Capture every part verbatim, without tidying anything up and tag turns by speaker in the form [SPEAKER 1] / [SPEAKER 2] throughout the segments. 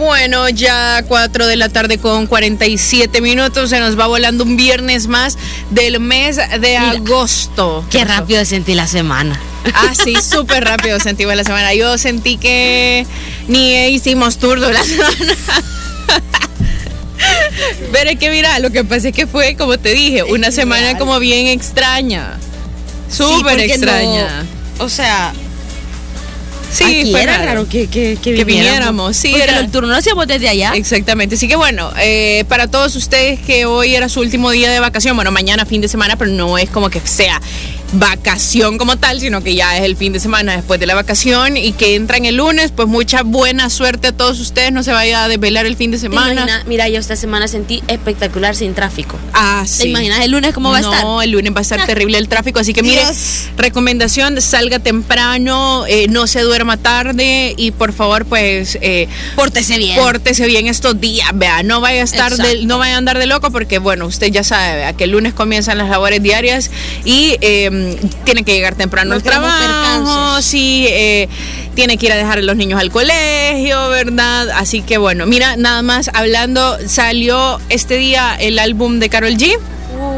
[SPEAKER 1] Bueno, ya cuatro de la tarde con cuarenta y siete minutos. Se nos va volando un viernes más del mes de Mira, agosto.
[SPEAKER 2] Qué, qué rápido sentí la semana.
[SPEAKER 1] Ah, sí, súper rápido sentí la semana. Yo sentí que ni hicimos tour de la semana. Pero es que mira, lo que pasa es que fue, como te dije, una es semana real. Como bien extraña. Súper sí, extraña.
[SPEAKER 2] No, o sea...
[SPEAKER 1] Sí,
[SPEAKER 2] aquí
[SPEAKER 1] fue
[SPEAKER 2] era
[SPEAKER 1] raro,
[SPEAKER 2] raro que, que, que,
[SPEAKER 1] que viniéramos. Sí,
[SPEAKER 2] porque
[SPEAKER 1] era
[SPEAKER 2] el turno lo hacíamos desde allá.
[SPEAKER 1] Exactamente. Así que bueno, eh, para todos ustedes que hoy era su último día de vacación, bueno, mañana fin de semana, pero no es como que sea vacación como tal, sino que ya es el fin de semana después de la vacación y que entran el lunes, pues mucha buena suerte a todos ustedes, no se vaya a desvelar el fin de semana.
[SPEAKER 2] Imagina, mira, yo esta semana sentí espectacular sin tráfico.
[SPEAKER 1] Ah, sí.
[SPEAKER 2] ¿Te imaginas el lunes cómo va
[SPEAKER 1] no,
[SPEAKER 2] a estar?
[SPEAKER 1] No, el lunes va a estar ah. terrible el tráfico, así que mire, Dios. Recomendación, salga temprano, eh, no se duerma tarde y por favor, pues... Eh,
[SPEAKER 2] pórtese bien.
[SPEAKER 1] Pórtese bien estos días, vea, no vaya a estar, de, no vaya a andar de loco porque, bueno, usted ya sabe, vea, que el lunes comienzan las labores diarias y... Eh, tiene que llegar temprano no al trabajo, sí, eh, tiene que ir a dejar a los niños al colegio, ¿verdad? Así que bueno, mira, nada más hablando, salió este día el álbum de Karol G. Uh.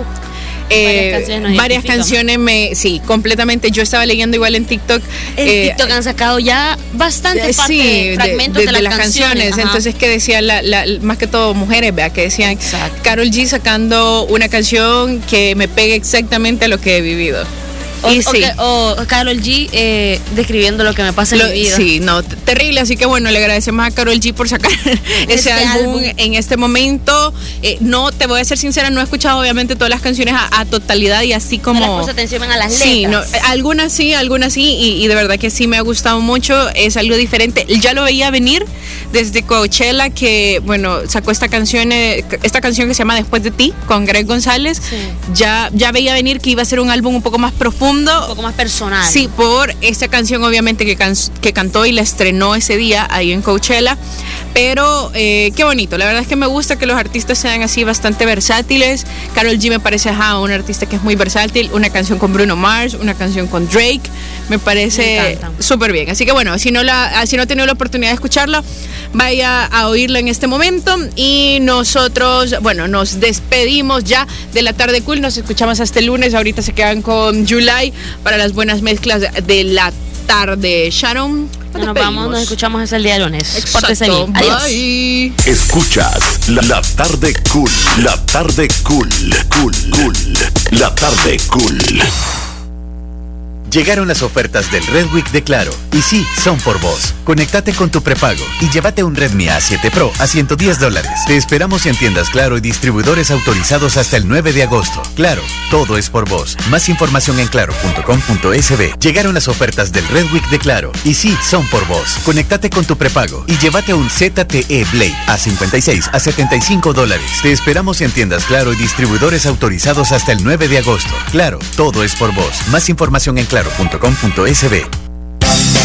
[SPEAKER 1] Eh, varias canciones, varias canciones me, sí, completamente. Yo estaba leyendo igual en TikTok.
[SPEAKER 2] En eh, TikTok han sacado ya bastante parte,
[SPEAKER 1] sí,
[SPEAKER 2] fragmentos
[SPEAKER 1] de,
[SPEAKER 2] de,
[SPEAKER 1] de,
[SPEAKER 2] de
[SPEAKER 1] las, las canciones. canciones. Entonces, que decían, la, la, más que todo mujeres, vea, que decían, Karol G sacando una canción que me pegue exactamente a lo que he vivido.
[SPEAKER 2] O, y sí. o, o Karol G eh, describiendo lo que me pasa en
[SPEAKER 1] lo,
[SPEAKER 2] mi vida.
[SPEAKER 1] Sí, no, terrible. Así que bueno, le agradecemos a Karol G por sacar este ese álbum, álbum en este momento. Eh, no, te voy a ser sincera, no he escuchado obviamente todas las canciones a, a totalidad y así como...
[SPEAKER 2] No le puse atención a las letras.
[SPEAKER 1] Sí, no, algunas sí, algunas sí, y, y de verdad que sí me ha gustado mucho. Es algo diferente. Ya lo veía venir desde Coachella, que bueno, sacó esta canción, esta canción que se llama Después de ti, con Greg González. Sí. Ya, ya veía venir que iba a ser un álbum un poco más profundo.
[SPEAKER 2] Un poco más personal.
[SPEAKER 1] Sí, por esta canción obviamente que, can, que cantó y la estrenó ese día ahí en Coachella. Pero eh, qué bonito, la verdad es que me gusta que los artistas sean así bastante versátiles. Karol G me parece ajá, una artista que es muy versátil. Una canción con Bruno Mars, una canción con Drake. Me parece súper bien. Así que bueno, si no, la, si no ha tenido la oportunidad de escucharla, vaya a oírla en este momento. Y nosotros, bueno, nos despedimos ya de la tarde cool. Nos escuchamos hasta el lunes. Ahorita se quedan con July para las buenas mezclas de la tarde. Sharon,
[SPEAKER 2] nos vamos, nos escuchamos hasta el día lunes.
[SPEAKER 1] Pórtese bien.
[SPEAKER 2] Adiós.
[SPEAKER 3] Bye. Escuchas la, la tarde cool. La tarde cool. Cool. Cool. La tarde cool. Llegaron las ofertas del Red Week de Claro. Y sí, son por vos. Conéctate con tu prepago y llévate un Redmi A siete Pro a ciento diez dólares. Te esperamos en tiendas Claro y distribuidores autorizados hasta el nueve de agosto. Claro, todo es por vos. Más información en claro punto com punto es be. Llegaron las ofertas del Red Week de Claro. Y sí, son por vos. Conéctate con tu prepago y llévate un Z T E Blade a cincuenta y seis a setenta y cinco dólares. Te esperamos en tiendas Claro y distribuidores autorizados hasta el nueve de agosto. Claro, todo es por vos. Más información en claro punto com punto es be.